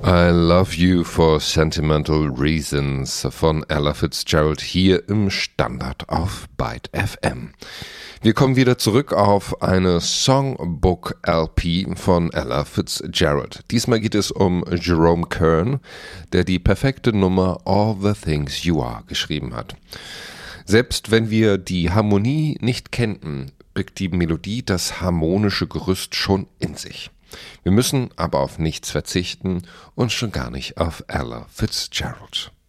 I Love You for Sentimental Reasons von Ella Fitzgerald hier im Standard auf Byte FM. Wir kommen wieder zurück auf eine Songbook-LP von Ella Fitzgerald. Diesmal geht es um Jerome Kern, der die perfekte Nummer All the Things You Are geschrieben hat. Selbst wenn wir die Harmonie nicht kennten, birgt die Melodie das harmonische Gerüst schon in sich. Wir müssen aber auf nichts verzichten und schon gar nicht auf Ella Fitzgerald.